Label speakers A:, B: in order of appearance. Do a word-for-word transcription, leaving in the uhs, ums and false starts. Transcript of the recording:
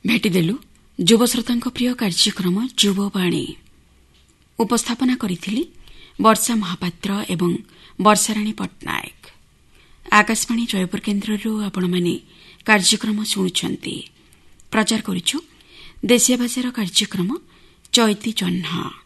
A: भेटिदेलु युवश्रोतांक प्रिय कार्यक्रम युववाणी। उपस्थापना करिथिली वर्षा महापात्र एवं वर्षाराणी पट्टनायक। आकाशवाणी जयपुर केन्द्रରୁ ଆପଣମାନେ କାର୍ଯ୍ୟକ୍ରମ ଶୁଣୁଛନ୍ତି। ପ୍ରଚାର କରୁଛୁ ଦେଶୀୟ ଭାଷାର କାର୍ଯ୍ୟକ୍ରମ ଚୈତି ଜହ୍ନ।